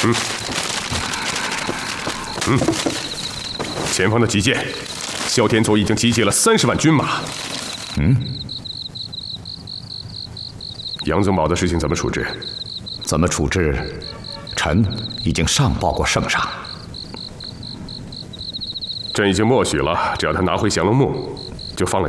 前方的急件，萧天佐已经集结了30万军马。杨宗保的事情怎么处置？ 怎么处置？臣已经上报过圣上。 朕已经默许了，只要他拿回降龙木，就放了。